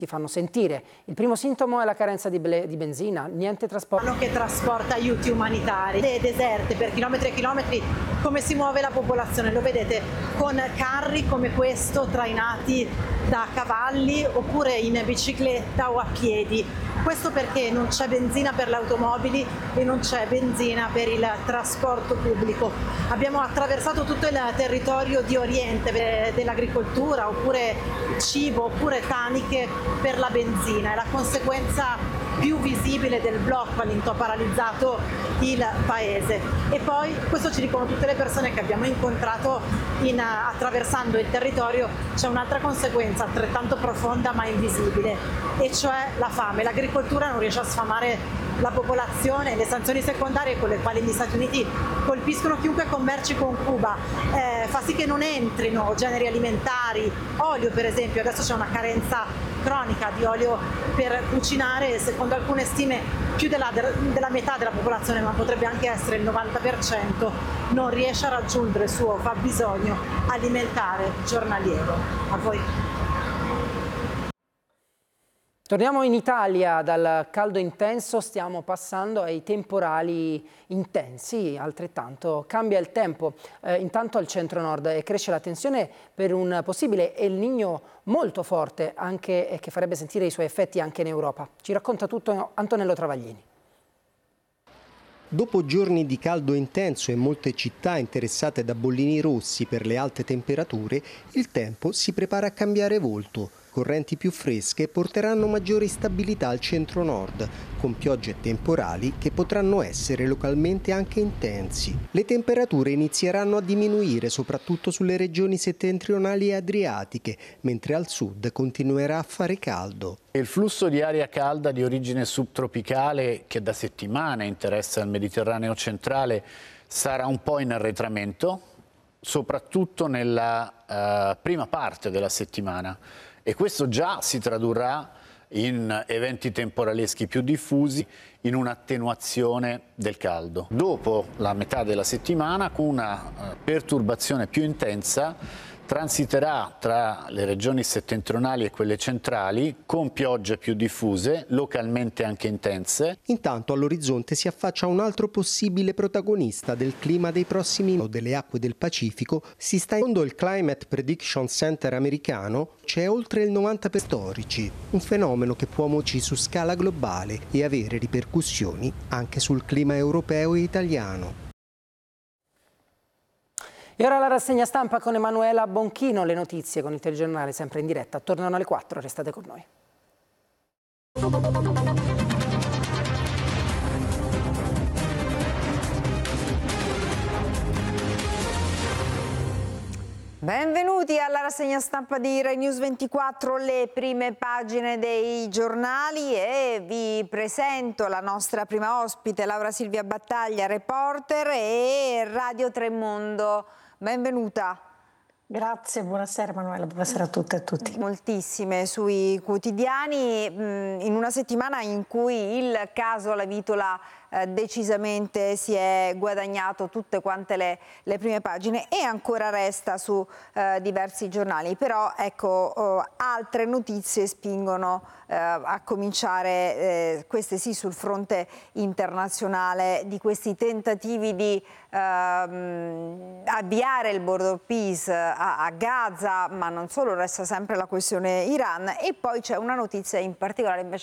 si fanno sentire. Il primo sintomo è la carenza di benzina, niente trasporto. Che trasporta aiuti umanitari, le deserte per chilometri e chilometri. Come si muove la popolazione? Lo vedete con carri come questo trainati da cavalli oppure in bicicletta o a piedi. Questo perché non c'è benzina per le automobili e non c'è benzina per il trasporto pubblico. Abbiamo attraversato tutto il territorio di Oriente dell'agricoltura oppure cibo oppure taniche per la benzina. È la conseguenza più visibile del blocco, ha paralizzato il paese. E poi questo ci dicono tutte le persone che abbiamo incontrato attraversando il territorio. C'è un'altra conseguenza altrettanto profonda ma invisibile, e cioè la fame. L'agricoltura non riesce a sfamare la popolazione, le sanzioni secondarie con le quali gli Stati Uniti colpiscono chiunque commerci con Cuba fa sì che non entrino generi alimentari, olio per esempio. Adesso c'è una carenza cronica di olio per cucinare, secondo alcune stime più della metà della popolazione, ma potrebbe anche essere il 90%, non riesce a raggiungere il suo fabbisogno alimentare giornaliero. A voi. Torniamo in Italia. Dal caldo intenso stiamo passando ai temporali intensi, altrettanto cambia il tempo. Intanto al centro-nord cresce la tensione per un possibile El Niño molto forte, anche che farebbe sentire i suoi effetti anche in Europa. Ci racconta tutto Antonello Travaglini. Dopo giorni di caldo intenso e molte città interessate da bollini rossi per le alte temperature, il tempo si prepara a cambiare volto. Correnti più fresche porteranno maggiore stabilità al centro-nord, con piogge temporali che potranno essere localmente anche intensi. Le temperature inizieranno a diminuire soprattutto sulle regioni settentrionali e adriatiche, mentre al sud continuerà a fare caldo. Il flusso di aria calda di origine subtropicale che da settimane interessa il Mediterraneo centrale sarà un po' in arretramento, soprattutto nella prima parte della settimana. E questo già si tradurrà in eventi temporaleschi più diffusi, in un'attenuazione del caldo. Dopo la metà della settimana, con una perturbazione più intensa, transiterà tra le regioni settentrionali e quelle centrali, con piogge più diffuse, localmente anche intense. Intanto all'orizzonte si affaccia un altro possibile protagonista del clima dei prossimi anni. Delle acque del Pacifico secondo il Climate Prediction Center americano c'è oltre il 90% storici, un fenomeno che può muoversi su scala globale e avere ripercussioni anche sul clima europeo e italiano. E ora la rassegna stampa con Emanuela Bonchino, le notizie con il telegiornale sempre in diretta. Tornano alle 4, restate con noi. Benvenuti alla rassegna stampa di Rai News 24, le prime pagine dei giornali, e vi presento la nostra prima ospite, Laura Silvia Battaglia, reporter e Radio Tremondo. Benvenuta. Grazie, buonasera Manuela, buonasera a tutte e a tutti. Moltissime sui quotidiani, in una settimana in cui il caso La Vitola decisamente si è guadagnato tutte quante le prime pagine e ancora resta su diversi giornali, però ecco altre notizie spingono a cominciare, queste sì, sul fronte internazionale, di questi tentativi di avviare il border peace a Gaza, ma non solo, resta sempre la questione Iran. E poi c'è una notizia in particolare invece